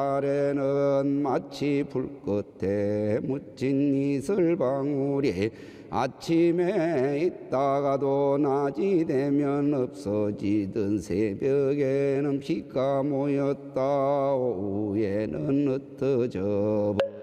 아래는 마치 불끝에 묻힌 이슬방울이 아침에 있다가도 낮이 되면 없어지던 새벽에는 비가 모였다 오후에는 흩어져